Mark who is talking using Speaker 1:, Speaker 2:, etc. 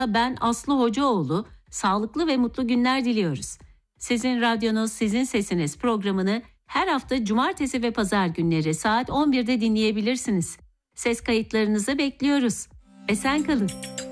Speaker 1: Ben Aslı Hocaoğlu. Sağlıklı ve mutlu günler diliyoruz. Sizin radyonuz, sizin sesiniz programını her hafta cumartesi ve pazar günleri saat 11'de dinleyebilirsiniz. Ses kayıtlarınızı bekliyoruz. Esen kalın.